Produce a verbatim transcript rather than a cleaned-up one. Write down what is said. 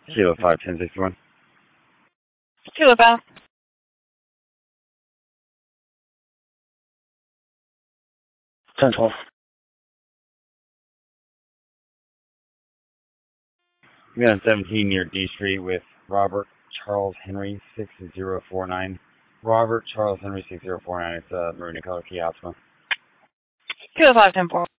Kilo five ten sixty one. Kilo five. ten twelve. You're on seventeen near D Street with Robert Charles Henry six zero four nine. Robert Charles Henry six zero four nine. It's uh, Marina Color Key Optima. Kilo five ten four.